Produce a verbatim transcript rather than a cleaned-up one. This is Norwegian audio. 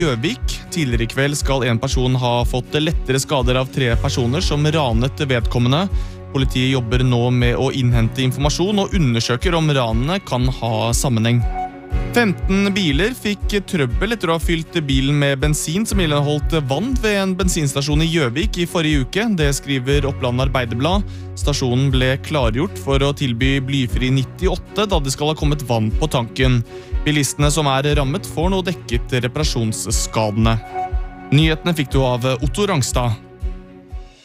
Gjøvik. Tidligere i kveld skal en person ha fått lettere skader av tre personer som ranet vedkommende. Politiet jobber nå med å innhente informasjon og undersøker om ranene kan ha sammenheng. femten biler fikk trøbbel etter å ha fylt bilen med bensin som inneholdt vann ved en bensinstasjon i Gjøvik i forrige uke. Det skriver Oppland Arbeiderblad. Stasjonen ble klargjort for å tilby blyfri nittiåtte da det skal ha kommet vann på tanken. Bilistene som er rammet får nå dekket reparasjonsskadene. Nyhetene fikk du av Otto Rangstad.